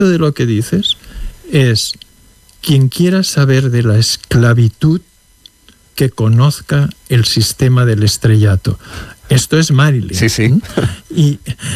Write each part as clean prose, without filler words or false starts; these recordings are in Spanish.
de lo que dices es: quien quiera saber de la esclavitud, que conozca el sistema del estrellato. Esto es Marilyn. Sí, sí. Y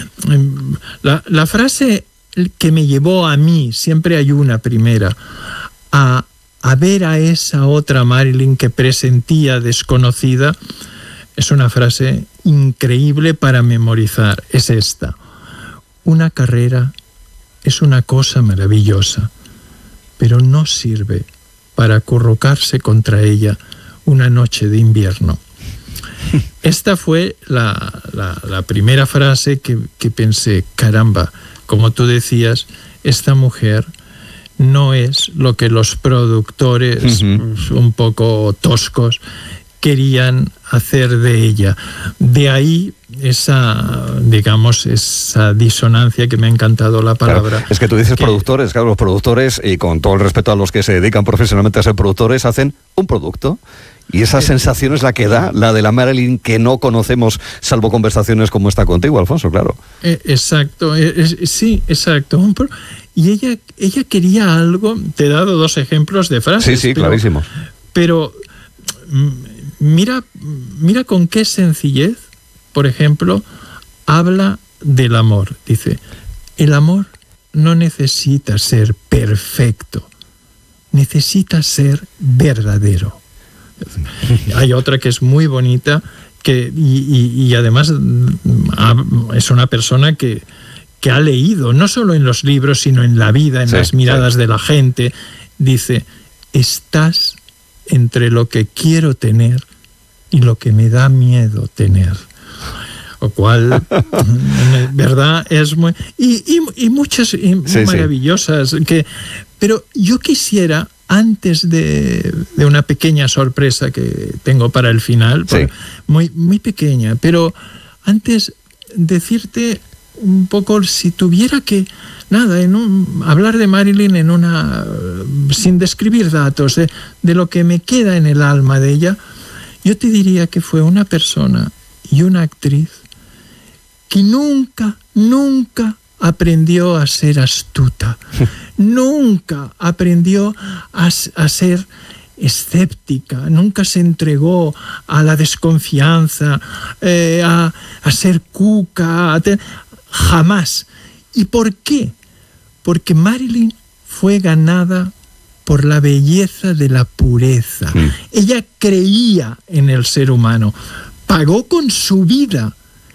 la frase que me llevó a mí, siempre hay una primera, a ver a esa otra Marilyn que presentía desconocida, es una frase increíble para memorizar. Es esta: una carrera es una cosa maravillosa, pero no sirve para acurrucarse contra ella una noche de invierno. Esta fue la primera frase que pensé: caramba, como tú decías, esta mujer no es lo que los productores un poco toscos querían hacer de ella. De ahí esa, digamos, esa disonancia, que me ha encantado la palabra. Claro, es que tú dices productores, claro, los productores, y con todo el respeto a los que se dedican profesionalmente a ser productores, hacen un producto. Y esa sensación es la que da, la de la Marilyn que no conocemos, salvo conversaciones como esta contigo, Alfonso, claro. Exacto, sí, exacto. Y ella quería algo. Te he dado 2 ejemplos de frases. Sí, clarísimo. Pero mira con qué sencillez, por ejemplo, habla del amor. Dice: el amor no necesita ser perfecto, necesita ser verdadero. Hay otra que es muy bonita, y además es una persona que ha leído, no solo en los libros, sino en la vida, en las miradas de la gente. Dice: estás entre lo que quiero tener y lo que me da miedo tener. Lo cual, ¿verdad? Es muy... Y muchas maravillosas. Pero yo quisiera, antes de una pequeña sorpresa que tengo para el final, muy, muy pequeña, pero antes decirte un poco, si tuviera que, hablar de Marilyn sin describir datos, de lo que me queda en el alma de ella, yo te diría que fue una persona y una actriz que nunca aprendió a ser astuta, nunca aprendió a ser escéptica, nunca se entregó a la desconfianza, a ser cuca, jamás. ¿Y por qué? Porque Marilyn fue ganada por la belleza de la pureza. Ella creía en el ser humano, pagó con su vida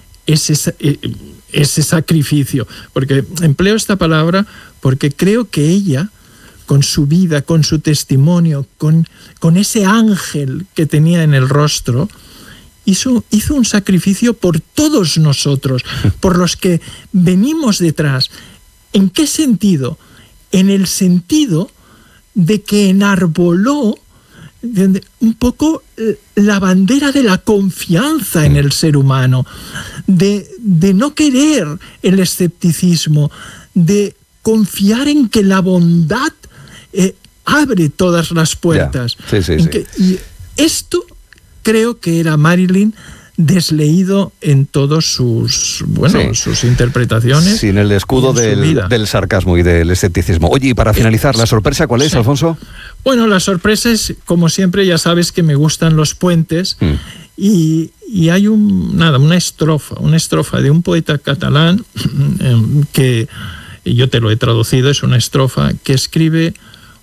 ese sacrificio. Porque empleo esta palabra porque creo que ella, con su vida, con su testimonio, con ese ángel que tenía en el rostro, hizo un sacrificio por todos nosotros, por los que venimos detrás. ¿En qué sentido? En el sentido de que enarboló un poco la bandera de la confianza en el ser humano, de no querer el escepticismo, de confiar en que la bondad abre todas las puertas. Y esto creo que era Marilyn desleído en todos sus interpretaciones. Sin el escudo del sarcasmo y del escepticismo. Oye, y para finalizar, ¿la sorpresa cuál es, Alfonso? Bueno, la sorpresa es, como siempre, ya sabes que me gustan los puentes, y hay una estrofa de un poeta catalán que yo te lo he traducido. Es una estrofa que escribe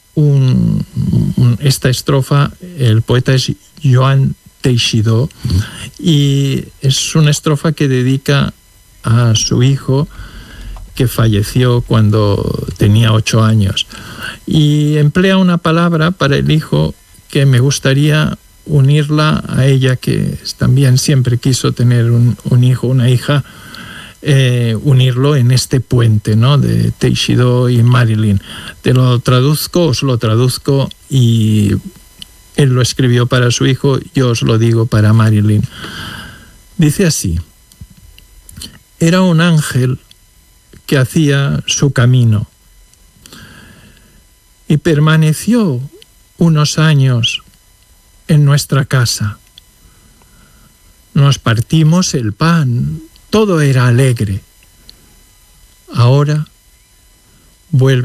esta estrofa, el poeta es Joan Teixidó, y es una estrofa que dedica a su hijo, que falleció cuando tenía 8 años, y emplea una palabra para el hijo que me gustaría unirla a ella, que también siempre quiso tener un hijo, una hija, unirlo en este puente, ¿no?, de Teixidó y Marilyn. Os lo traduzco, y él lo escribió para su hijo, yo os lo digo para Marilyn. Dice así: era un ángel que hacía su camino y permaneció unos años en nuestra casa. Nos partimos el pan, todo era alegre. Ahora vuelve